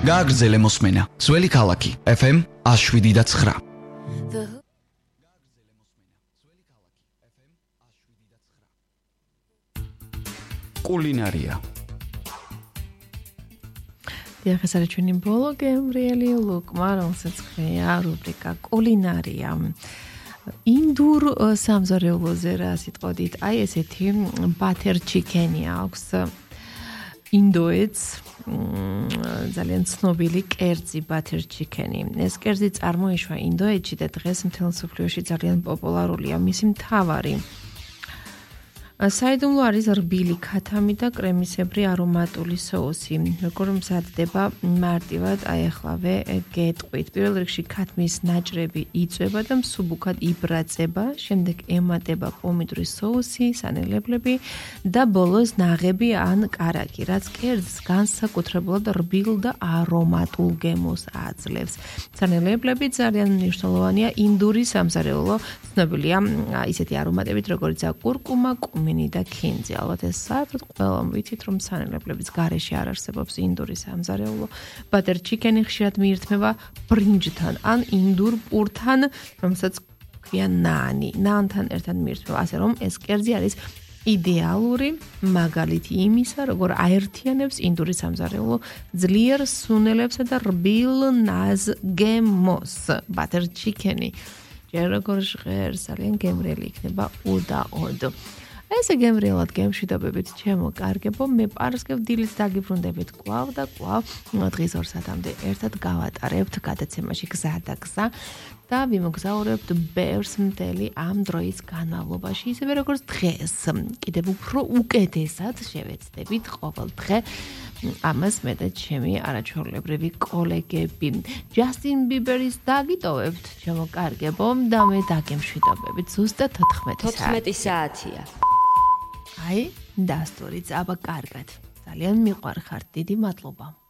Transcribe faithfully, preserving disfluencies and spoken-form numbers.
გააგრძელე მოსმენა. ძველი ქალაქი ეფ ემ one oh seven point nine. კულინარია. დიახ, ეს არის ჩვენი ბოლო გემრიელი ლუკმა, რომელსაც ხმია რუბრიკა კულინარია. ინდურ სამზარეულოზე რა სიტყვით, აი ესეთი ბათერ ჩიკენი აქვს ინდოეთს ძალიან ცნობილი კერძი ბათერ ჩიკენი. ეს კერძი წარმოიშვა ინდოეთში და დღეს მთელ მსოფლიოში ძალიან პოპულარულია. მისი მთავარი საიდუმლო არის რბილი ქათამი და კრემისებრი არომატული соуსი. როგორ მზადდება მარტივად აი ახლავე გეტყვით. პირველ რიგში ქათმის ნაჭრები იწვება და მსუბუქად იბრაწება, შემდეგ ემატება პომიდორის соуსი, სანელებლები და ბოლოს ნაღები ან კარაკი, რაც კერძს განსაკუთრებულად რბილ და არომატულ გემოს აძლევს. სანელებლები ძალიან მნიშვნელოვანია ინდური სამზარეულო, ცნობილია ისეთი არომატებით, როგორიცაა კურკუმა, და ქინძი. ალბათ ეს საერთოდ ყველამ ვიცით, რომ სანელებლების გარეშე არ არსებობს ინდური სამზარეულო. ბათერ ჩიკენი ხშირად მიირთმევა ბრინჯთან ან ინდურ პურთან, რომელსაც ქვია ნანი. ნანთან ერთად მიირთმევა, ასე რომ ეს კერძი არის იდეალური მაგალითი იმისა, როგორ აერთიანებს ინდური სამზარეულო ძლიერ სუნელებსა და რბილ ნაზ გემოს. ბათერ ჩიკენი ჯერ როგორ ჟღერს, ძალიან გემრიელი იქნება უდაოდ. ესე გემრიელად გემშვიდობებით ჩემო კარგებო, მე პარასკევ დილით დაგიბრუნდებით კვლავ და კვლავ დღის ორ საათამდე ერთად გავატარებთ გადაცემაში გზა და გზა და ვიმოგზაურებთ ბევრს მთელი ამ დროის განმავლობაში, ისევე როგორც დღეს. კიდევ უფრო უკეთესად შევეცდებით ყოველ დღე ამას მე და ჩემი არაჩვეულებრივი კოლეგები. ჯასტინ ბიბერის დაგიტოვებთ ჩემო კარგებო და მე დაგემშვიდობებით ზუსტად თოთხმეტი საათია. აი, დასტურიც აბა კარგად. ძალიან მიყვარხართ, დიდი მადლობა.